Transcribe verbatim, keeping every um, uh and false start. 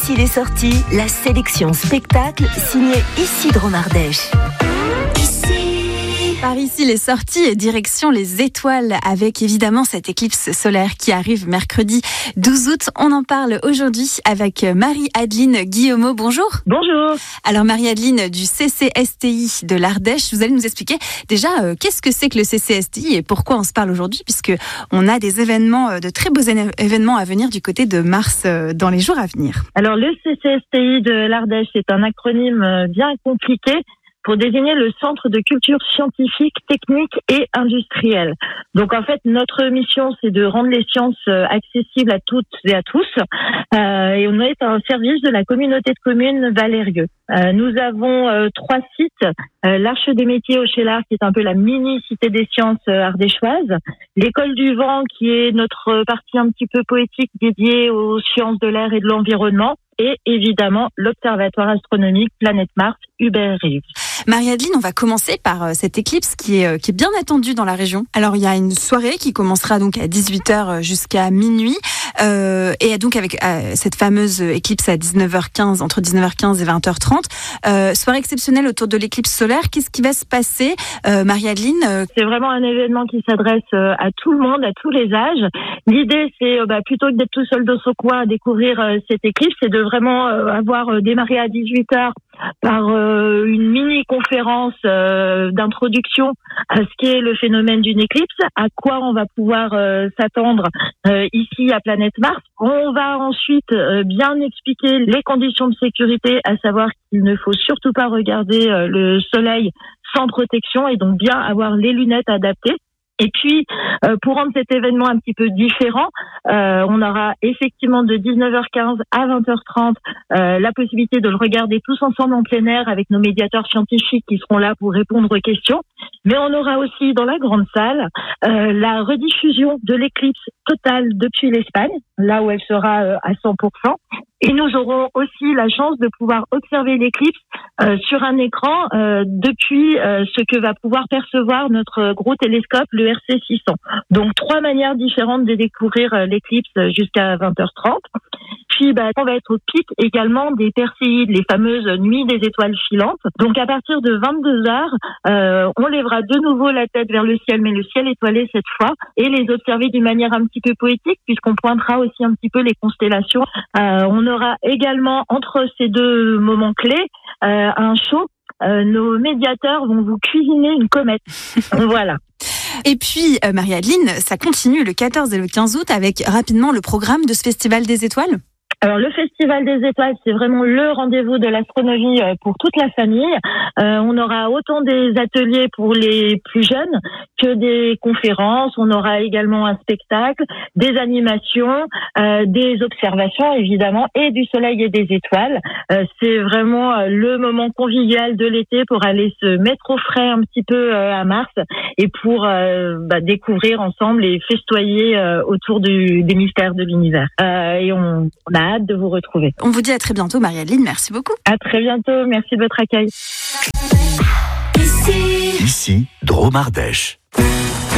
Ici les sorties, la sélection spectacle signée Isidro Mardèche. Par ici, les sorties et direction les étoiles avec évidemment cette éclipse solaire qui arrive mercredi douze août. On en parle aujourd'hui avec Marie-Adeline Guillaumeau. Bonjour. Bonjour. Alors Marie-Adeline du C C S T I de l'Ardèche, vous allez nous expliquer déjà euh, qu'est-ce que c'est que le C C S T I et pourquoi on se parle aujourd'hui, puisque on a des événements, de très beaux événements à venir du côté de Mars euh, dans les jours à venir. Alors le C C S T I de l'Ardèche est un acronyme bien compliqué pour désigner le centre de culture scientifique, technique et industrielle. Donc en fait, notre mission, c'est de rendre les sciences accessibles à toutes et à tous. Euh, et on est un service de la communauté de communes Valérieux. Euh, nous avons euh, trois sites. Euh, L'Arche des métiers au Chélar, qui est un peu la mini-cité des sciences euh, ardéchoises. L'École du vent, qui est notre partie un petit peu poétique dédiée aux sciences de l'air et de l'environnement. Et évidemment, l'Observatoire astronomique Planète Mars, Hubert Reeves. Marie-Adeline, on va commencer par cette éclipse qui est, qui est bien attendue dans la région. Alors, il y a une soirée qui commencera donc à dix-huit heures jusqu'à minuit. Euh, et donc, avec euh, cette fameuse éclipse à dix-neuf heures quinze, entre dix-neuf heures quinze et vingt heures trente. Euh, soirée exceptionnelle autour de l'éclipse solaire. Qu'est-ce qui va se passer, euh, Marie-Adeline? C'est vraiment un événement qui s'adresse à tout le monde, à tous les âges. L'idée, c'est bah, plutôt que d'être tout seul dans son coin à découvrir euh, cette éclipse, c'est de vraiment euh, avoir euh, démarré à dix-huit heures par euh, une mini-conférence euh, d'introduction à ce qu'est le phénomène d'une éclipse, à quoi on va pouvoir euh, s'attendre euh, ici à Planète Mars. On va ensuite euh, bien expliquer les conditions de sécurité, à savoir qu'il ne faut surtout pas regarder euh, le soleil sans protection et donc bien avoir les lunettes adaptées. Et puis, euh, pour rendre cet événement un petit peu différent, euh, on aura effectivement de dix-neuf heures quinze à vingt heures trente euh, la possibilité de le regarder tous ensemble en plein air avec nos médiateurs scientifiques qui seront là pour répondre aux questions. Mais on aura aussi dans la grande salle euh, la rediffusion de l'éclipse totale depuis l'Espagne, là où elle sera euh, à cent pour cent. Et nous aurons aussi la chance de pouvoir observer l'éclipse euh, sur un écran euh, depuis euh, ce que va pouvoir percevoir notre gros télescope, le R C six cents. Donc trois manières différentes de découvrir euh, l'éclipse jusqu'à vingt heures trente. Puis bah, on va être au pic également des Perséides, les fameuses nuits des étoiles filantes. Donc à partir de vingt-deux heures, euh, on lèvera de nouveau la tête vers le ciel, mais le ciel étoilé cette fois, et les observer d'une manière un petit peu poétique, puisqu'on pointera aussi un petit peu les constellations. Euh, on aura également entre ces deux moments clés euh, un show. Euh, nos médiateurs vont vous cuisiner une comète. Voilà. Et puis, euh, Marie-Adeline, ça continue le quatorze et le quinze août avec rapidement le programme de ce Festival des Étoiles. Alors le Festival des Étoiles, c'est vraiment le rendez-vous de l'astronomie pour toute la famille. Euh, on aura autant des ateliers pour les plus jeunes que des conférences. On aura également un spectacle, des animations, euh, des observations évidemment, et du soleil et des étoiles. Euh, c'est vraiment le moment convivial de l'été pour aller se mettre au frais un petit peu euh, à Mars et pour euh, bah, découvrir ensemble et festoyer euh, autour du, des mystères de l'univers. Euh, et on, on a hâte de vous retrouver. On vous dit à très bientôt, Marie-Adeline. Merci beaucoup. À très bientôt. Merci de votre accueil. Ici, Ici, Drôme Ardèche.